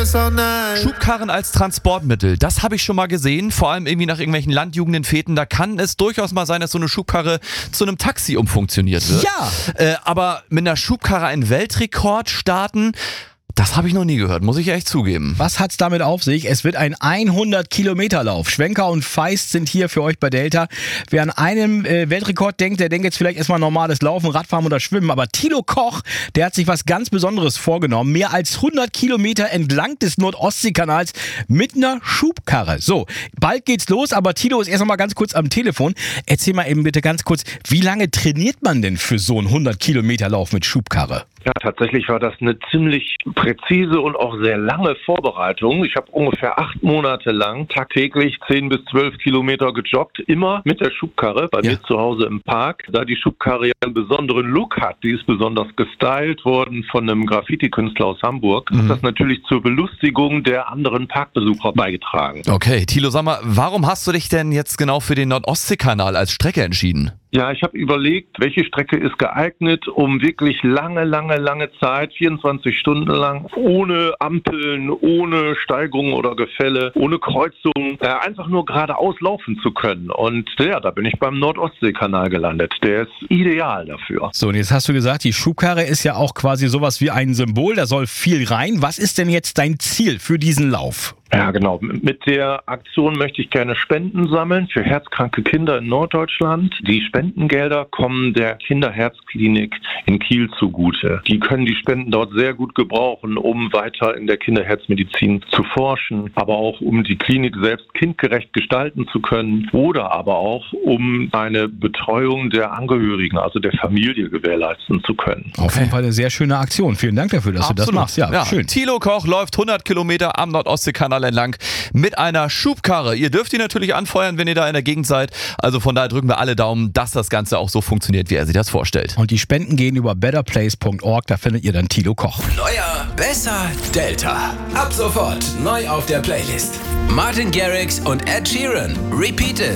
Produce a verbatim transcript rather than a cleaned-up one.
Schubkarren als Transportmittel, das habe ich schon mal gesehen, vor allem irgendwie nach irgendwelchen Landjugendenfeten. Da kann es durchaus mal sein, dass so eine Schubkarre zu einem Taxi umfunktioniert wird. Ja! Äh, aber mit einer Schubkarre einen Weltrekord starten, das habe ich noch nie gehört, muss ich echt zugeben. Was hat's damit auf sich? Es wird ein hundert Kilometer Lauf. Schwenker und Feist sind hier für euch bei Delta. Wer an einen äh, Weltrekord denkt, der denkt jetzt vielleicht erstmal normales Laufen, Radfahren oder Schwimmen. Aber Thilo Koch, der hat sich was ganz Besonderes vorgenommen. Mehr als hundert Kilometer entlang des Nord-Ostsee-Kanals mit einer Schubkarre. So, bald geht's los, aber Thilo ist erst noch mal ganz kurz am Telefon. Erzähl mal eben bitte ganz kurz, wie lange trainiert man denn für so einen hundert Kilometer Lauf mit Schubkarre? Ja, tatsächlich war das eine ziemlich präzise und auch sehr lange Vorbereitung. Ich habe ungefähr acht Monate lang tagtäglich zehn bis zwölf Kilometer gejoggt, immer mit der Schubkarre bei Ja. mir zu Hause im Park. Da die Schubkarre ja einen besonderen Look hat, die ist besonders gestylt worden von einem Graffiti-Künstler aus Hamburg, Mhm. hat das natürlich zur Belustigung der anderen Parkbesucher beigetragen. Okay, Thilo, sag mal, warum hast du dich denn jetzt genau für den Nord-Ostsee-Kanal als Strecke entschieden? Ja, ich habe überlegt, welche Strecke ist geeignet, um wirklich lange, lange, lange Zeit, vierundzwanzig Stunden lang, ohne Ampeln, ohne Steigungen oder Gefälle, ohne Kreuzungen, äh, einfach nur geradeaus laufen zu können. Und ja, da bin ich beim Nord-Ostsee-Kanal gelandet. Der ist ideal dafür. So, und jetzt hast du gesagt, die Schubkarre ist ja auch quasi sowas wie ein Symbol, da soll viel rein. Was ist denn jetzt dein Ziel für diesen Lauf? Ja, genau. Mit der Aktion möchte ich gerne Spenden sammeln für herzkranke Kinder in Norddeutschland. Die Spendengelder kommen der Kinderherzklinik in Kiel zugute. Die können die Spenden dort sehr gut gebrauchen, um weiter in der Kinderherzmedizin zu forschen, aber auch um die Klinik selbst kindgerecht gestalten zu können oder aber auch um eine Betreuung der Angehörigen, also der Familie, gewährleisten zu können. Auf jeden Fall eine sehr schöne Aktion. Vielen Dank dafür, dass du das machst. Ja, ja, schön. Thilo Koch läuft hundert Kilometer am Nord-Ostsee-Kanal entlang mit einer Schubkarre. Ihr dürft ihn natürlich anfeuern, wenn ihr da in der Gegend seid. Also von daher drücken wir alle Daumen, dass das Ganze auch so funktioniert, wie er sich das vorstellt. Und die Spenden gehen über better place punkt org, da findet ihr dann Thilo Koch. Neuer, besser, Delta. Ab sofort neu auf der Playlist. Martin Garrix und Ed Sheeran. Repeat It.